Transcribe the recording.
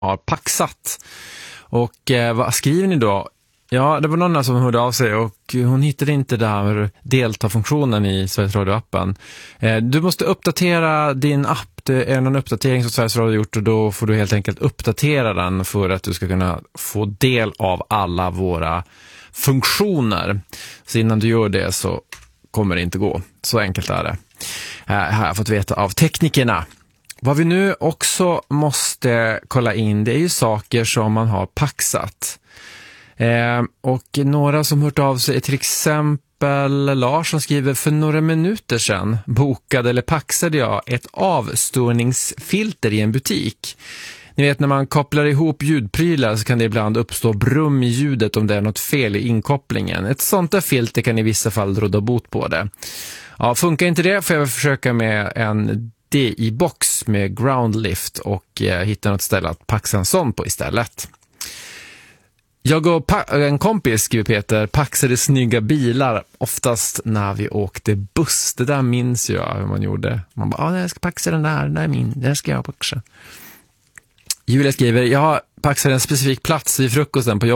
har paxat. Och vad skriver ni då? Ja, det var någon som hörde av sig och hon hittade inte där delta-funktionen i Sveriges Radio-appen. Du måste uppdatera din app. Det är någon uppdatering som Sveriges Radio har gjort och då får du helt enkelt uppdatera den för att du ska kunna få del av alla våra funktioner. Så innan du gör det så kommer det inte gå. Så enkelt är det. Här har jag fått veta av teknikerna. Vad vi nu också måste kolla in, det är ju saker som man har paxat. Och några som hört av sig är till exempel Lars som skriver: för några minuter sedan bokade eller paxade jag ett avstörningsfilter i en butik. Ni vet, när man kopplar ihop ljudprylar så kan det ibland uppstå brum i ljudet om det är något fel i inkopplingen. Ett sånt där filter kan i vissa fall råda bot på det. Ja, funkar inte det får jag försöka med en DI-box med groundlift och hitta något ställe att paxa en sån på istället. Jag och en kompis, skriver Peter, paxade snygga bilar oftast när vi åkte buss. Det där minns jag hur man gjorde. Man bara, jag ska paxa den där är min, den ska jag paxa. Julia skriver, jag paxade en specifik plats vid frukosten på jobbet.